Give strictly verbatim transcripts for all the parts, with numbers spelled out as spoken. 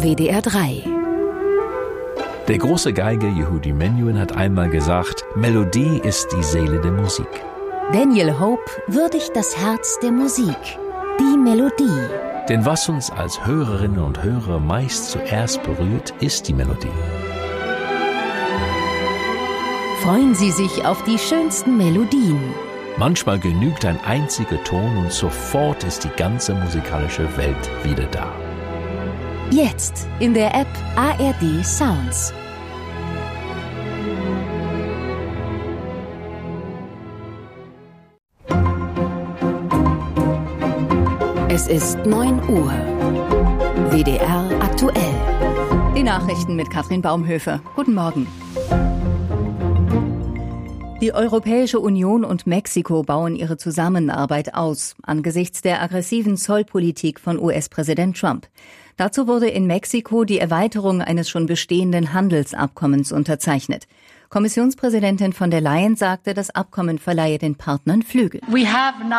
W D R drei. Der große Geiger Yehudi Menuhin hat einmal gesagt, Melodie ist die Seele der Musik. Daniel Hope würdigt das Herz der Musik, die Melodie. Denn was uns als Hörerinnen und Hörer meist zuerst berührt, ist die Melodie. Freuen Sie sich auf die schönsten Melodien. Manchmal genügt ein einziger Ton und sofort ist die ganze musikalische Welt wieder da. Jetzt in der App A R D Sounds. Es ist neun Uhr. W D R aktuell. Die Nachrichten mit Katrin Baumhöfer. Guten Morgen. Die Europäische Union und Mexiko bauen ihre Zusammenarbeit aus, angesichts der aggressiven Zollpolitik von U S-Präsident Trump. Dazu wurde in Mexiko die Erweiterung eines schon bestehenden Handelsabkommens unterzeichnet. Kommissionspräsidentin von der Leyen sagte, das Abkommen verleihe den Partnern Flügel. Wir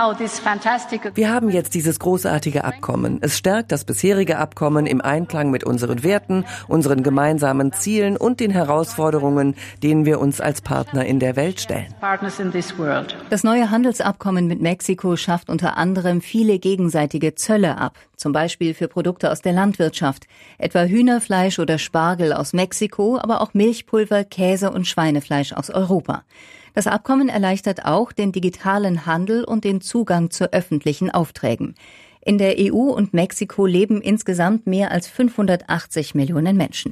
haben jetzt dieses großartige Abkommen. Es stärkt das bisherige Abkommen im Einklang mit unseren Werten, unseren gemeinsamen Zielen und den Herausforderungen, denen wir uns als Partner in der Welt stellen. Das neue Handelsabkommen mit Mexiko schafft unter anderem viele gegenseitige Zölle ab, zum Beispiel für Produkte aus der Landwirtschaft, etwa Hühnerfleisch oder Spargel aus Mexiko, aber auch Milchpulver, Käse und Schweinefleisch aus Europa. Das Abkommen erleichtert auch den digitalen Handel und den Zugang zu öffentlichen Aufträgen. In der E U und Mexiko leben insgesamt mehr als fünfhundertachtzig Millionen Menschen.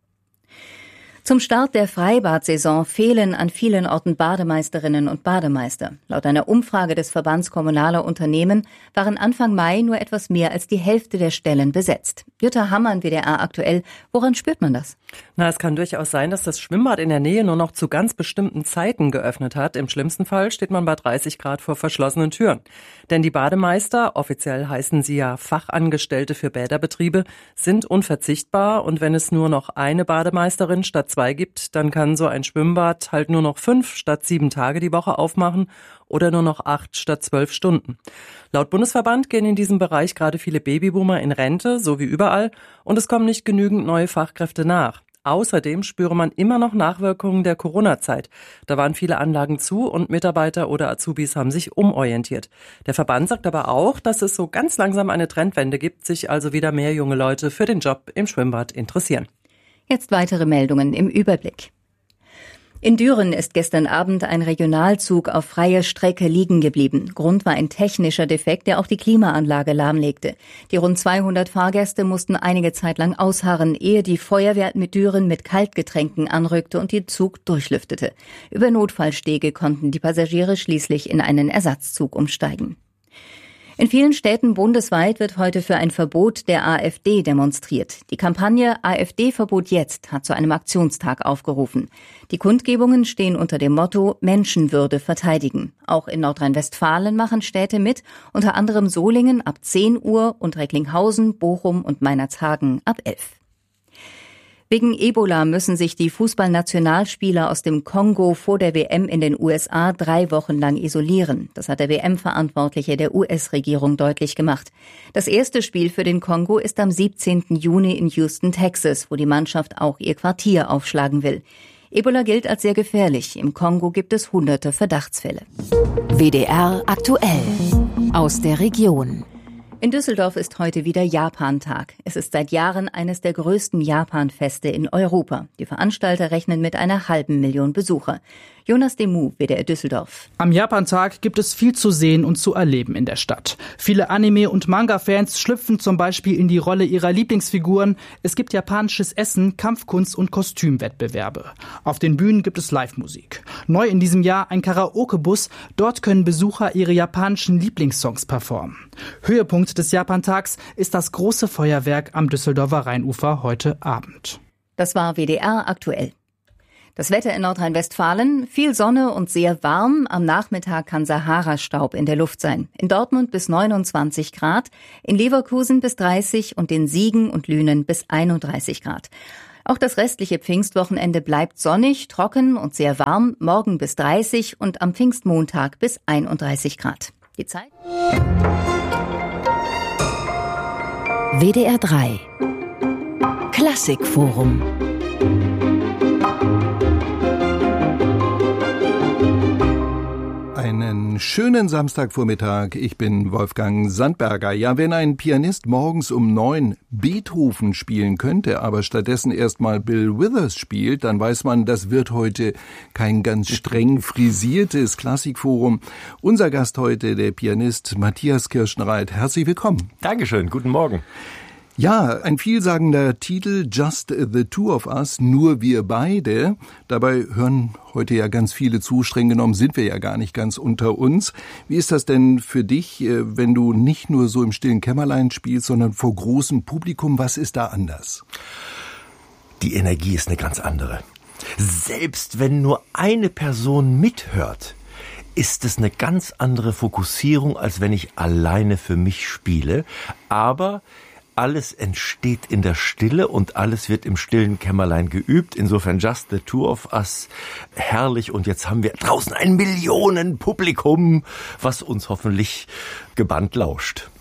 Zum Start der Freibad-Saison fehlen an vielen Orten Bademeisterinnen und Bademeister. Laut einer Umfrage des Verbands kommunaler Unternehmen waren Anfang Mai nur etwas mehr als die Hälfte der Stellen besetzt. Jutta Hammann, W D R aktuell. Woran spürt man das? Na, es kann durchaus sein, dass das Schwimmbad in der Nähe nur noch zu ganz bestimmten Zeiten geöffnet hat. Im schlimmsten Fall steht man bei dreißig Grad vor verschlossenen Türen. Denn die Bademeister, offiziell heißen sie ja Fachangestellte für Bäderbetriebe, sind unverzichtbar. Und wenn es nur noch eine Bademeisterin statt zwei gibt, dann kann so ein Schwimmbad halt nur noch fünf statt sieben Tage die Woche aufmachen oder nur noch acht statt zwölf Stunden. Laut Bundesverband gehen in diesem Bereich gerade viele Babyboomer in Rente, so wie überall, und es kommen nicht genügend neue Fachkräfte nach. Außerdem spüre man immer noch Nachwirkungen der Corona-Zeit. Da waren viele Anlagen zu und Mitarbeiter oder Azubis haben sich umorientiert. Der Verband sagt aber auch, dass es so ganz langsam eine Trendwende gibt, sich also wieder mehr junge Leute für den Job im Schwimmbad interessieren. Jetzt weitere Meldungen im Überblick. In Düren ist gestern Abend ein Regionalzug auf freier Strecke liegen geblieben. Grund war ein technischer Defekt, der auch die Klimaanlage lahmlegte. Die rund zweihundert Fahrgäste mussten einige Zeit lang ausharren, ehe die Feuerwehr mit Düren mit Kaltgetränken anrückte und den Zug durchlüftete. Über Notfallstege konnten die Passagiere schließlich in einen Ersatzzug umsteigen. In vielen Städten bundesweit wird heute für ein Verbot der AfD demonstriert. Die Kampagne AfD-Verbot jetzt hat zu einem Aktionstag aufgerufen. Die Kundgebungen stehen unter dem Motto Menschenwürde verteidigen. Auch in Nordrhein-Westfalen machen Städte mit, unter anderem Solingen ab zehn Uhr und Recklinghausen, Bochum und Meinerzhagen ab elf. Wegen Ebola müssen sich die Fußballnationalspieler aus dem Kongo vor der W M in den U S A drei Wochen lang isolieren. Das hat der W M-Verantwortliche der U S-Regierung deutlich gemacht. Das erste Spiel für den Kongo ist am siebzehnten Juni in Houston, Texas, wo die Mannschaft auch ihr Quartier aufschlagen will. Ebola gilt als sehr gefährlich. Im Kongo gibt es hunderte Verdachtsfälle. W D R aktuell aus der Region. In Düsseldorf ist heute wieder Japantag. Es ist seit Jahren eines der größten Japanfeste in Europa. Die Veranstalter rechnen mit einer halben Million Besucher. Jonas Demu, W D R Düsseldorf. Am Japantag gibt es viel zu sehen und zu erleben in der Stadt. Viele Anime- und Manga-Fans schlüpfen zum Beispiel in die Rolle ihrer Lieblingsfiguren. Es gibt japanisches Essen, Kampfkunst und Kostümwettbewerbe. Auf den Bühnen gibt es Live-Musik. Neu in diesem Jahr ein Karaoke-Bus. Dort können Besucher ihre japanischen Lieblingssongs performen. Höhepunkt des Japantags ist das große Feuerwerk am Düsseldorfer Rheinufer heute Abend. Das war W D R aktuell. Das Wetter in Nordrhein-Westfalen, viel Sonne und sehr warm. Am Nachmittag kann Sahara-Staub in der Luft sein. In Dortmund bis neunundzwanzig Grad, in Leverkusen bis dreißig und in Siegen und Lünen bis einunddreißig Grad. Auch das restliche Pfingstwochenende bleibt sonnig, trocken und sehr warm, morgen bis dreißig und am Pfingstmontag bis einunddreißig Grad. Die Zeit? W D R drei Klassikforum. Einen schönen Samstagvormittag, ich bin Wolfgang Sandberger. Ja, wenn ein Pianist morgens um neun Beethoven spielen könnte, aber stattdessen erstmal Bill Withers spielt, dann weiß man, das wird heute kein ganz streng frisiertes Klassikforum. Unser Gast heute, der Pianist Matthias Kirschenreit. Herzlich willkommen. Dankeschön, guten Morgen. Ja, ein vielsagender Titel, Just the Two of Us, nur wir beide. Dabei hören heute ja ganz viele zu, streng genommen sind wir ja gar nicht ganz unter uns. Wie ist das denn für dich, wenn du nicht nur so im stillen Kämmerlein spielst, sondern vor großem Publikum? Was ist da anders? Die Energie ist eine ganz andere. Selbst wenn nur eine Person mithört, ist es eine ganz andere Fokussierung, als wenn ich alleine für mich spiele. Aber alles entsteht in der Stille und alles wird im stillen Kämmerlein geübt. Insofern Just the Two of Us, herrlich. Und jetzt haben wir draußen ein Millionenpublikum, was uns hoffentlich gebannt lauscht.